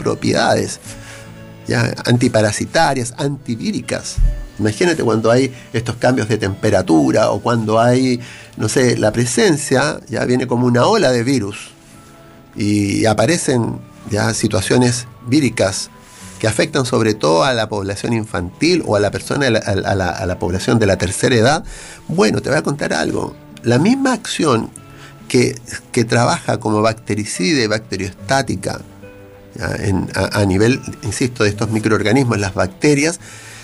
propiedades, ya, antiparasitarias, antivíricas. Imagínate cuando hay estos cambios de temperatura o cuando hay, no sé, la presencia, ya viene como una ola de virus y aparecen ya situaciones víricas que afectan sobre todo a la población infantil o a la persona, a la población de la tercera edad. Bueno, te voy a contar algo. La misma acción que trabaja como bactericida y bacteriostática a nivel, insisto, de estos microorganismos, las bacterias,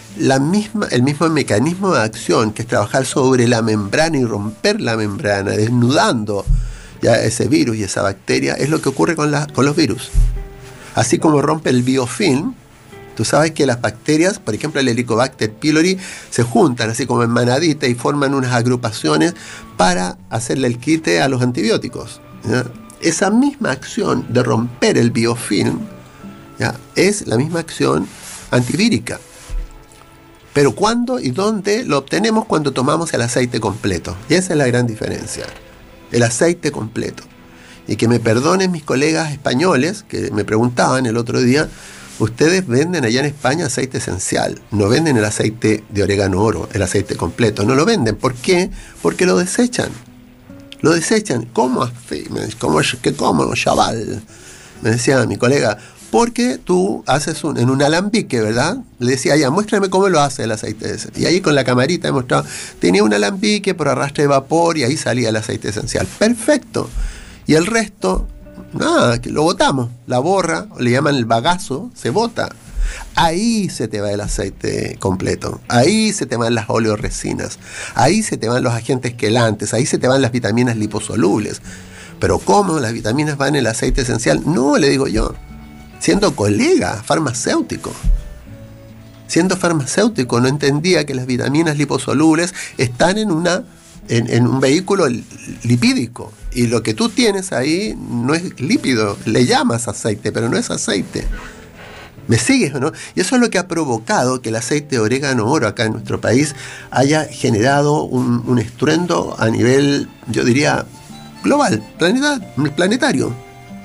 el mismo mecanismo de acción que es trabajar sobre la membrana y romper la membrana, desnudando ya ese virus y esa bacteria, es lo que ocurre con los virus. Así como rompe el biofilm, tú sabes que las bacterias, por ejemplo el Helicobacter pylori, se juntan así como en manadita y forman unas agrupaciones para hacerle el quite a los antibióticos, ¿ya? Esa misma acción de romper el biofilm, ¿ya?, es la misma acción antivírica. Pero ¿cuándo y dónde lo obtenemos? Cuando tomamos el aceite completo. Y esa es la gran diferencia. El aceite completo. Y que me perdonen mis colegas españoles que me preguntaban el otro día, ustedes venden allá en España aceite esencial, no venden el aceite de orégano oro, el aceite completo, no lo venden. ¿Por qué? Porque lo desechan. Lo desechan. ¿Cómo así? ¿Cómo, chaval? Me decía mi colega, porque tú haces en un alambique, ¿verdad? Le decía, ya, muéstrame cómo lo hace el aceite ese. Y ahí con la camarita he mostrado, tenía un alambique por arrastre de vapor y ahí salía el aceite esencial. Perfecto. Y el resto, nada, que lo botamos. La borra, le llaman el bagazo, se bota. Ahí se te va el aceite completo, ahí se te van las oleoresinas, ahí se te van los agentes quelantes, ahí se te van las vitaminas liposolubles. Pero ¿cómo las vitaminas van en el aceite esencial? No, le digo yo, siendo colega farmacéutico. Siendo farmacéutico no entendía que las vitaminas liposolubles están en un vehículo lipídico. Y lo que tú tienes ahí no es lípido, le llamas aceite, pero no es aceite. ¿Me sigues o no? Y eso es lo que ha provocado que el aceite de orégano oro acá en nuestro país haya generado un estruendo a nivel, yo diría, global, planetario.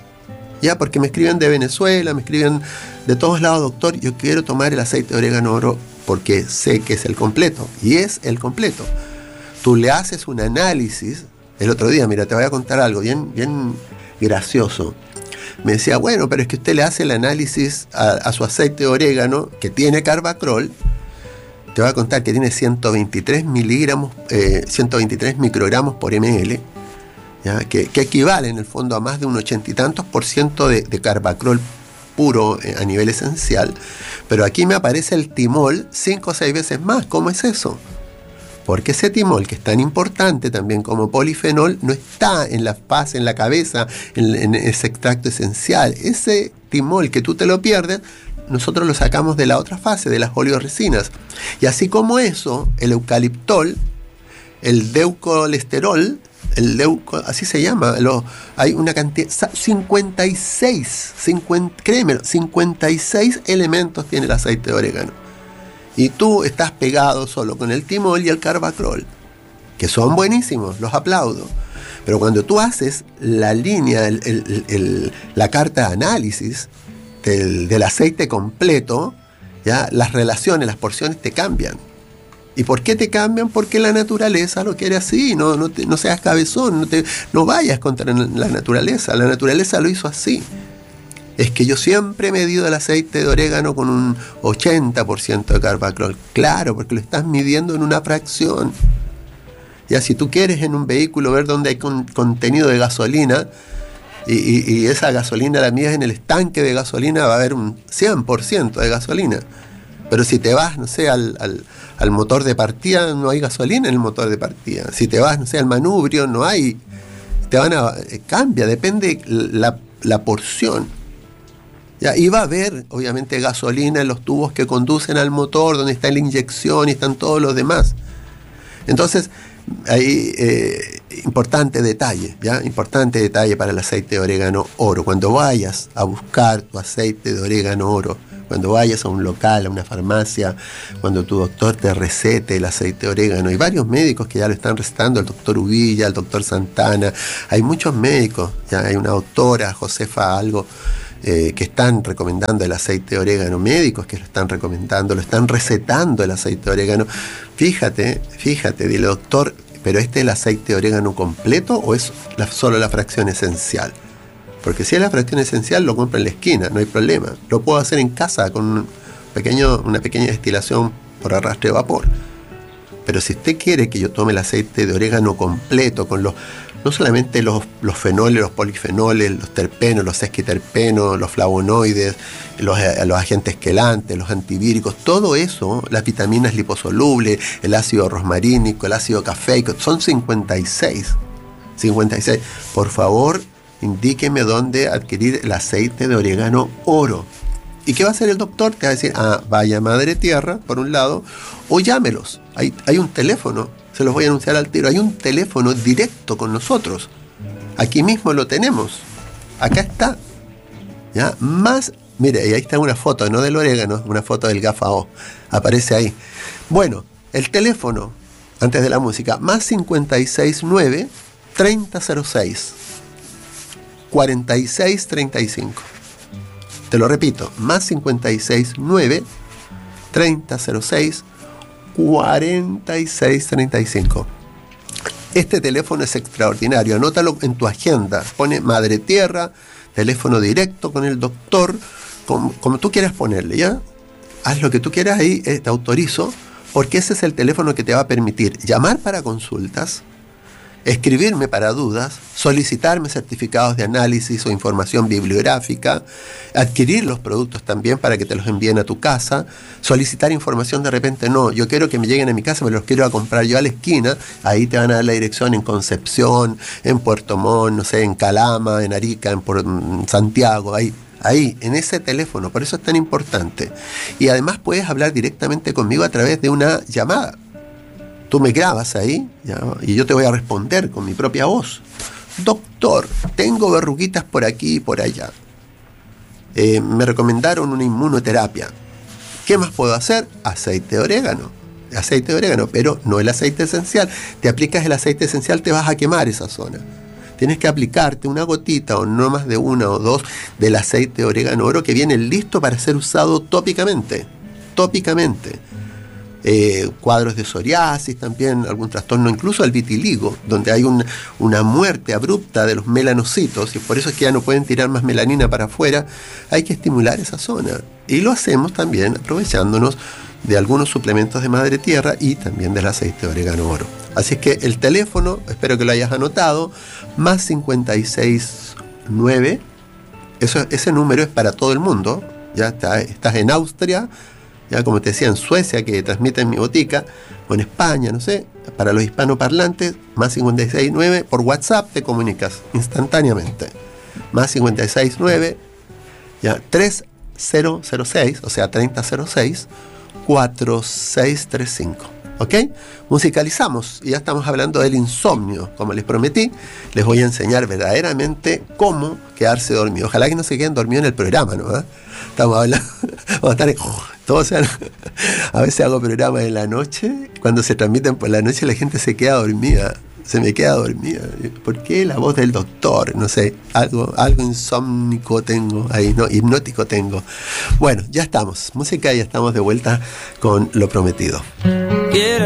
Ya, porque me escriben de Venezuela, me escriben de todos lados, doctor, yo quiero tomar el aceite de orégano oro porque sé que es el completo. Y es el completo. Tú le haces un análisis. El otro día, mira, te voy a contar algo bien gracioso. Me decía, bueno, pero es que usted le hace el análisis a su aceite de orégano, que tiene carbacrol. Te voy a contar que tiene 123 microgramos por ml, ¿ya? Que equivale en el fondo a más de un 80 y tantos % de carbacrol puro a nivel esencial. Pero aquí me aparece el timol 5 o 6 veces más. ¿Cómo es eso? Porque ese timol, que es tan importante también como polifenol, no está en la fase, en la cabeza, en ese extracto esencial. Ese timol que tú te lo pierdes, nosotros lo sacamos de la otra fase, de las oleoresinas. Y así como eso, el eucaliptol, el deucolesterol, así se llama, hay una cantidad, 56 elementos tiene el aceite de orégano. Y tú estás pegado solo con el timol y el carbacrol, que son buenísimos, los aplaudo. Pero cuando tú haces la línea, la carta de análisis del aceite completo, ya las relaciones, las porciones te cambian. ¿Y por qué te cambian? Porque la naturaleza lo quiere así. No seas cabezón, no vayas contra la naturaleza. La naturaleza lo hizo así. Es que yo siempre he medido el aceite de orégano con un 80% de carbacrol. Claro, porque lo estás midiendo en una fracción. Ya, si tú quieres en un vehículo ver dónde hay contenido de gasolina y esa gasolina la mides en el estanque de gasolina, va a haber un 100% de gasolina. Pero si te vas, no sé, al motor de partida, no hay gasolina en el motor de partida. Si te vas, no sé, al manubrio, no hay. Cambia, depende la porción. Ya, y va a haber, obviamente, gasolina en los tubos que conducen al motor, donde está la inyección y están todos los demás. Entonces, ahí, importante detalle para el aceite de orégano oro. Cuando vayas a buscar tu aceite de orégano oro, cuando vayas a un local, a una farmacia, cuando tu doctor te recete el aceite de orégano, hay varios médicos que ya lo están recetando, el doctor Uvilla, el doctor Santana, hay muchos médicos, ya hay una doctora, Josefa algo, que están recomendando el aceite de orégano, médicos que lo están recomendando, lo están recetando el aceite de orégano. Fíjate, dile, doctor, ¿pero este es el aceite de orégano completo o es solo la fracción esencial? Porque si es la fracción esencial, lo compro en la esquina, no hay problema. Lo puedo hacer en casa con una pequeña destilación por arrastre de vapor. Pero si usted quiere que yo tome el aceite de orégano completo, con no solamente los fenoles, los polifenoles, los terpenos, los sesquiterpenos, los flavonoides, los agentes quelantes, los antivíricos, todo eso, las vitaminas liposolubles, el ácido rosmarínico, el ácido cafeico, son 56. Por favor, indíqueme dónde adquirir el aceite de orégano oro. ¿Y qué va a hacer el doctor? Te va a decir, vaya a Madre Tierra, por un lado, o llámelos. Hay un teléfono, se los voy a anunciar al tiro, hay un teléfono directo con nosotros. Aquí mismo lo tenemos. Acá está. ¿Ya? Mire, y ahí está una foto, no del orégano, una foto del Gafao. Aparece ahí. Bueno, el teléfono, antes de la música, más 569 3006 4635. Te lo repito, más 569 3006 4635. Este teléfono es extraordinario, anótalo en tu agenda, pone Madre Tierra, teléfono directo con el doctor, como tú quieras ponerle, ¿ya? Haz lo que tú quieras ahí, te autorizo, porque ese es el teléfono que te va a permitir llamar para consultas, escribirme para dudas, solicitarme certificados de análisis o información bibliográfica, adquirir los productos también para que te los envíen a tu casa, solicitar información de repente, no, yo quiero que me lleguen a mi casa, me los quiero a comprar yo a la esquina, ahí te van a dar la dirección en Concepción, en Puerto Montt, no sé, en Calama, en Arica, en Santiago, ahí, en ese teléfono, por eso es tan importante. Y además puedes hablar directamente conmigo a través de una llamada. Tú me grabas ahí, ¿ya? Y yo te voy a responder con mi propia voz. Doctor, tengo verruguitas por aquí y por allá. Me recomendaron una inmunoterapia. ¿Qué más puedo hacer? Aceite de orégano, pero no el aceite esencial. Te aplicas el aceite esencial, te vas a quemar esa zona. Tienes que aplicarte una gotita o no más de una o dos del aceite de orégano oro que viene listo para ser usado tópicamente. Cuadros de psoriasis también, algún trastorno, incluso el vitiligo, donde hay una muerte abrupta de los melanocitos y por eso es que ya no pueden tirar más melanina para afuera. Hay que estimular esa zona y lo hacemos también aprovechándonos de algunos suplementos de Madre Tierra y también del aceite de orégano oro. Así es que el teléfono, espero que lo hayas anotado, más 569, ese número es para todo el mundo. Ya estás en Austria, ya como te decía, en Suecia, que transmiten mi botica, o en España, no sé, para los hispanoparlantes, más 569, por WhatsApp te comunicas instantáneamente. Más 569, ya 3006, o sea 3006, 4635. ¿Ok? Musicalizamos y ya estamos hablando del insomnio. Como les prometí, les voy a enseñar verdaderamente cómo quedarse dormido. Ojalá que no se queden dormidos en el programa, ¿no? Estamos hablando, vamos a estar todos, a veces hago programas en la noche, cuando se transmiten por la noche la gente se queda dormida, se me queda dormida. ¿Por qué? La voz del doctor, no sé, algo insómnico tengo ahí, no, hipnótico tengo. Bueno, ya estamos, música, ya estamos de vuelta con lo prometido.